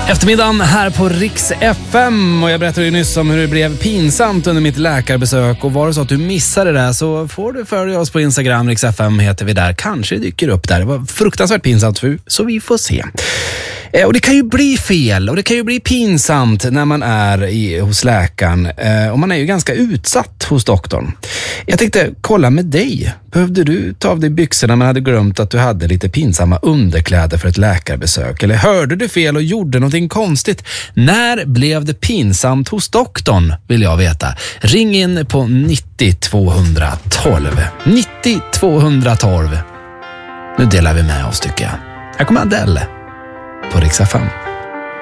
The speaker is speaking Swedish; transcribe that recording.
Eftermiddagen här på Rix FM och jag berättade ju nyss om hur det blev pinsamt under mitt läkarbesök, och var det så att du missade det så får du följa oss på Instagram. Rix FM heter vi där, kanske dyker upp där. Det var fruktansvärt pinsamt så vi får se. Och det kan ju bli fel och det kan ju bli pinsamt när man är hos läkaren, och man är ju ganska utsatt hos doktorn. Jag tänkte kolla med dig. Behövde du ta av dig byxorna men hade glömt att du hade lite pinsamma underkläder för ett läkarbesök? Eller hörde du fel och gjorde någonting konstigt? När blev det pinsamt hos doktorn, vill jag veta. Ring in på 90 212. 90 212. Nu delar vi med oss, tycker jag. Här kommer Adele på Rix FM.